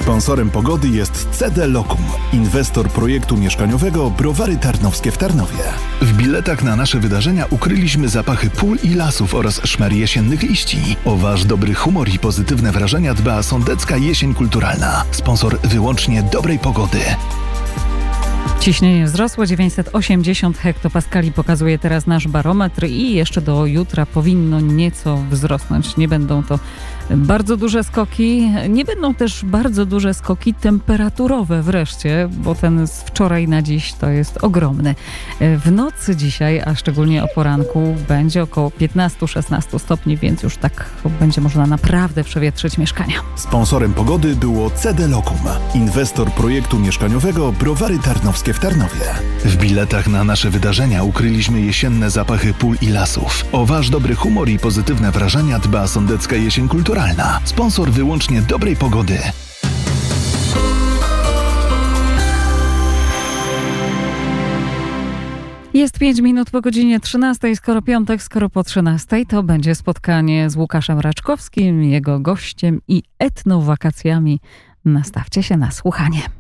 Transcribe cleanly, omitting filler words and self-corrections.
Sponsorem pogody jest CD Locum, inwestor projektu mieszkaniowego Browary Tarnowskie w Tarnowie. W biletach na nasze wydarzenia ukryliśmy zapachy pól i lasów oraz szmer jesiennych liści. O wasz dobry humor i pozytywne wrażenia dba Sądecka Jesień Kulturalna. Sponsor wyłącznie dobrej pogody. Ciśnienie wzrosło, 980 hektopaskali pokazuje teraz nasz barometr i jeszcze do jutra powinno nieco wzrosnąć. Nie będą to bardzo duże skoki, nie będą też bardzo duże skoki temperaturowe wreszcie, bo ten z wczoraj na dziś to jest ogromny. W nocy dzisiaj, a szczególnie o poranku, będzie około 15-16 stopni, więc już tak będzie można naprawdę przewietrzyć mieszkania. Sponsorem pogody było CD Locum, inwestor projektu mieszkaniowego Browary Tarnowskie w Tarnowie. W biletach na nasze wydarzenia ukryliśmy jesienne zapachy pól i lasów. O wasz dobry humor i pozytywne wrażenia dba Sądecka Jesień Kulturalna. Sponsor wyłącznie dobrej pogody. Jest 5 minut po godzinie 13. Skoro piątek, skoro po 13, to będzie spotkanie z Łukaszem Raczkowskim, jego gościem i etnowakacjami. Nastawcie się na słuchanie.